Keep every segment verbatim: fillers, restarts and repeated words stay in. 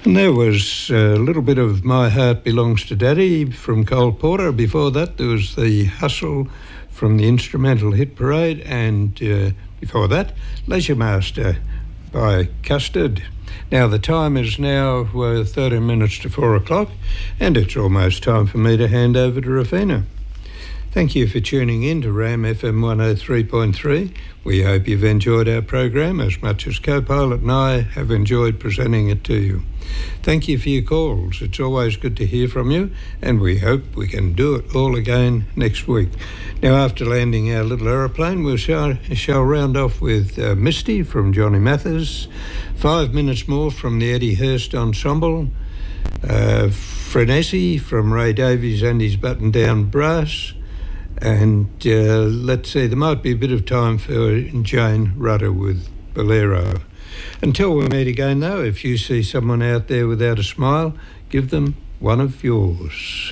And there was a little bit of My Heart Belongs to Daddy from Cole Porter. Before that, there was The Hustle from the Instrumental Hit Parade. And uh, before that, Leisure Master by Custard. Now, the time is now uh, thirteen minutes to four o'clock, and it's almost time for me to hand over to Rafina. Thank you for tuning in to RAM F M one oh three point three. We hope you've enjoyed our program as much as co-pilot and I have enjoyed presenting it to you. Thank you for your calls. It's always good to hear from you, and we hope we can do it all again next week. Now, after landing our little aeroplane, we shall, shall round off with uh, Misty from Johnny Mathis, Five Minutes More from the Eddie Hurst Ensemble, uh, Frenesi from Ray Davies and his Button Down Brass, and uh, let's see, there might be a bit of time for Jane Rudder with Bolero. Until we meet again, though, if you see someone out there without a smile, give them one of yours.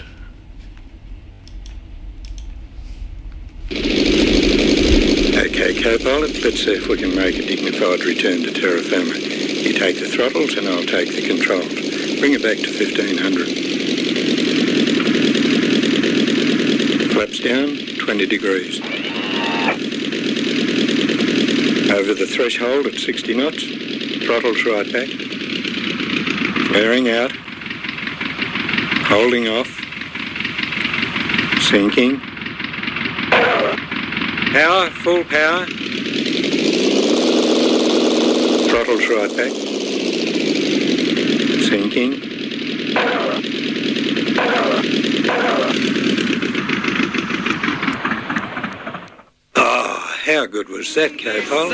Okay, co-pilot, let's see if we can make a dignified return to terra firma. You take the throttles and I'll take the controls. Bring it back to fifteen hundred. Flaps down, twenty degrees. Over the threshold at sixty knots. Throttles right back. Flaring out. Holding off. Sinking. Power, full power. Throttles right back. Sinking. Oh, how good was that, co-pilot?